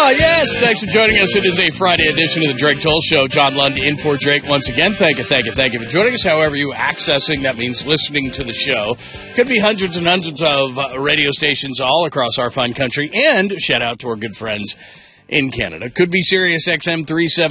Oh, yes. Thanks for joining us. It is a Friday edition of the Drake Toll Show. John Lund in for Drake once again. Thank you for joining us. However you accessing, that means listening to the show. Could be hundreds and hundreds of radio stations all across our fine country. And shout out to our good friends in Canada. Could be Sirius XM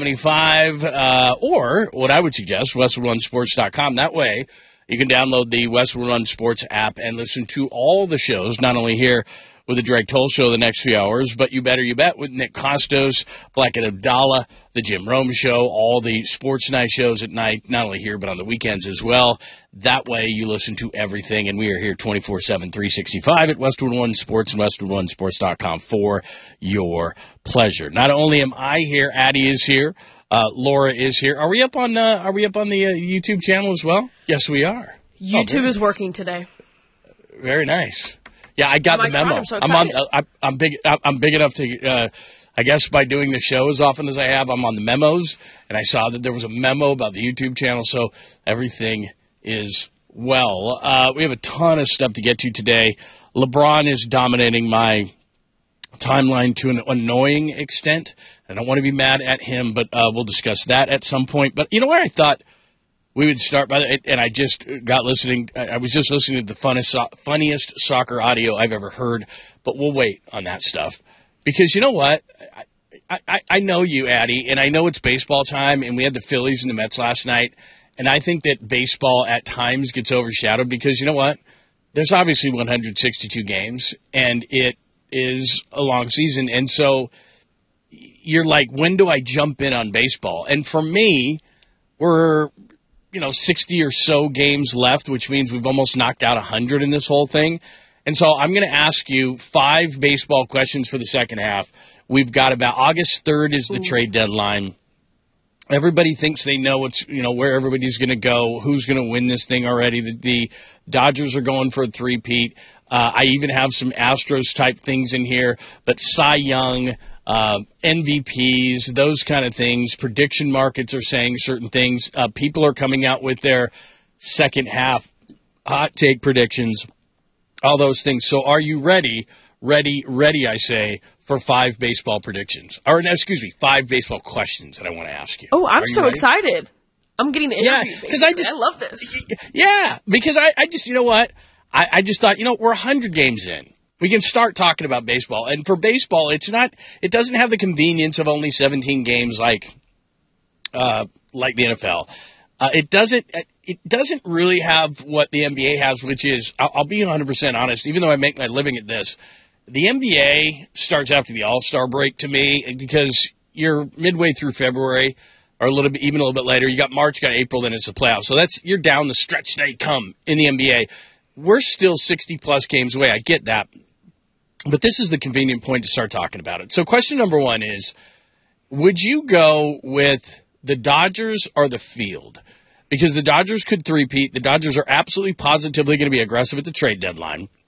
375 or what I would suggest, WestwoodOneSports.com. That way you can download the Westwood One Sports app and listen to all the shows, not only here with the Drake Toll Show the next few hours, but you bet with Nick Costos, Black and Abdallah, the Jim Rome Show, all the sports night shows at night, not only here but on the weekends as well. That way you listen to everything, and we are here 24/7, 365 at Westwood One Sports and WestwoodOneSports.com for your pleasure. Not only am I here, Addie is here, Laura is here. Are we up on the YouTube channel as well? Yes, we are. YouTube is working today. Very nice. Yeah, I got the memo. I'm so excited. I'm big enough to, I guess by doing the show as often as I have, I'm on the memos, and I saw that there was a memo about the YouTube channel, so everything is well. We have a ton of stuff to get to today. LeBron is dominating my timeline to an annoying extent, and I don't want to be mad at him, but we'll discuss that at some point. But you know where I thought we would start and I just got listening. I was just listening to the funniest soccer audio I've ever heard, but we'll wait on that stuff. Because you know what? I know you, Addie, and I know it's baseball time, and we had the Phillies and the Mets last night, and I think that baseball at times gets overshadowed because you know what? There's obviously 162 games, and it is a long season, and so you're like, when do I jump in on baseball? And for me, we're 60 or so games left, which means we've almost knocked out 100 in this whole thing. And so I'm going to ask you 5 baseball questions for the second half. We've got about August 3rd is the trade deadline. Everybody thinks they know where everybody's going to go, who's going to win this thing already. The Dodgers are going for a three-peat. I even have some Astros-type things in here, but Cy Young, MVPs, those kind of things. Prediction markets are saying certain things. People are coming out with their second half hot take predictions, all those things. So are you ready, I say, for 5 baseball predictions? Or, no, excuse me, 5 baseball questions that I want to ask you. Oh, I'm so excited. I'm getting the interview. Yeah, because I love this. Yeah, because I just, you know what? I just thought, we're 100 games in. We can start talking about baseball. And for baseball, it doesn't have the convenience of only 17 games like the NFL. It doesn't really have what the NBA has, which is, I'll be 100% honest, even though I make my living at this, the NBA starts after the All-Star break to me because you're midway through February or even a little bit later. You got March, you got April, then it's the playoffs. So you're down the stretch they come in the NBA. We're still 60-plus games away. I get that. But this is the convenient point to start talking about it. So question number 1 is, would you go with the Dodgers or the field? Because the Dodgers could three-peat. The Dodgers are absolutely positively going to be aggressive at the trade deadline.